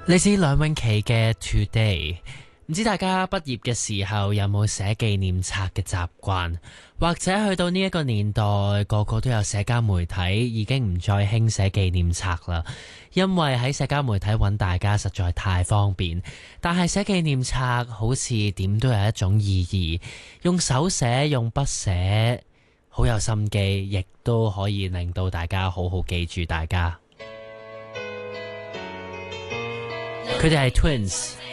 嚟自梁詠琪嘅 Today， 唔知大家畢業嘅時候有冇寫紀念冊嘅習慣，或者去到呢一個年代，個個都有社交媒體，已經唔再興寫紀念冊啦，因為喺社交媒體揾大家實在太方便。但係寫紀念冊好似點都有一種意義，用手寫用筆寫，好有心機，亦都可以令到大家好好記住大家。佢哋係 Twins。